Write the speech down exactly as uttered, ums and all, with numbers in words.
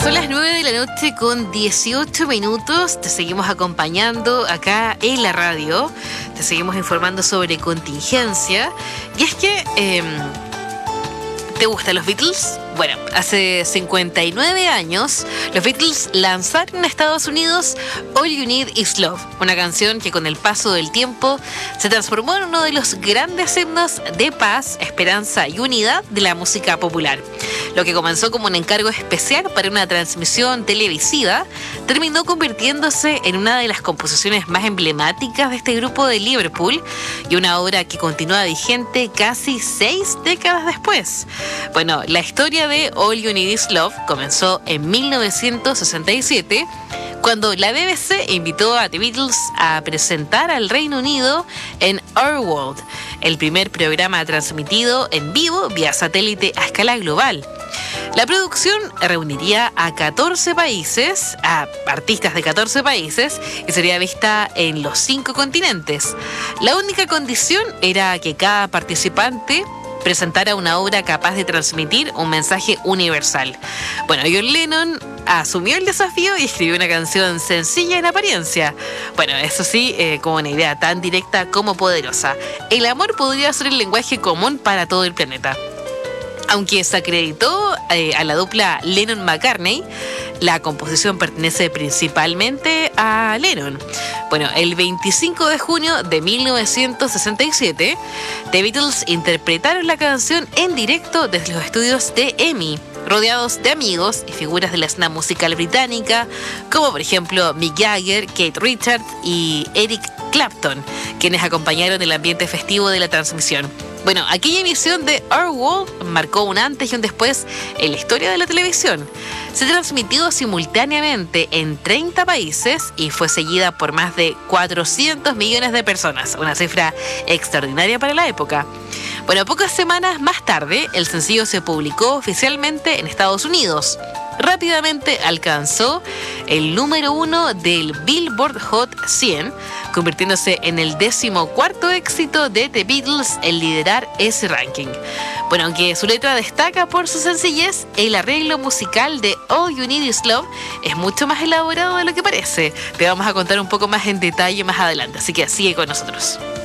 Son las nueve de la noche con dieciocho minutos. Te seguimos acompañando acá en la radio. Te seguimos informando sobre contingencia. Y es que... Eh, ¿te gustan los Beatles? Bueno, hace cincuenta y nueve años, los Beatles lanzaron en Estados Unidos All You Need Is Love, una canción que con el paso del tiempo se transformó en uno de los grandes himnos de paz, esperanza y unidad de la música popular. Lo que comenzó como un encargo especial para una transmisión televisiva, terminó convirtiéndose en una de las composiciones más emblemáticas de este grupo de Liverpool y una obra que continúa vigente casi seis décadas después. Bueno, la historia de All You Need Is Love comenzó en mil novecientos sesenta y siete, cuando la B B C invitó a The Beatles a presentar al Reino Unido en Our World, el primer programa transmitido en vivo vía satélite a escala global. La producción reuniría a catorce países, a artistas de catorce países, y sería vista en los cinco continentes. La única condición era que cada participante presentara una obra capaz de transmitir un mensaje universal. Bueno, John Lennon asumió el desafío y escribió una canción sencilla en apariencia. Bueno, eso sí, eh, como una idea tan directa como poderosa. El amor podría ser el lenguaje común para todo el planeta. Aunque se acreditó eh, a la dupla Lennon-McCartney, la composición pertenece principalmente a Lennon. Bueno, el veinticinco de junio de mil novecientos sesenta y siete, The Beatles interpretaron la canción en directo desde los estudios de EMI, rodeados de amigos y figuras de la escena musical británica, como por ejemplo Mick Jagger, Keith Richards y Eric Clapton, quienes acompañaron el ambiente festivo de la transmisión. Bueno, aquella emisión de Our World marcó un antes y un después en la historia de la televisión. Se transmitió simultáneamente en treinta países y fue seguida por más de cuatrocientos millones de personas, una cifra extraordinaria para la época. Bueno, pocas semanas más tarde, el sencillo se publicó oficialmente en Estados Unidos. Rápidamente alcanzó el número uno del Billboard Hot cien, convirtiéndose en el decimocuarto éxito de The Beatles en liderar ese ranking. Bueno, aunque su letra destaca por su sencillez, el arreglo musical de All You Need Is Love es mucho más elaborado de lo que parece. Te vamos a contar un poco más en detalle más adelante, así que sigue con nosotros.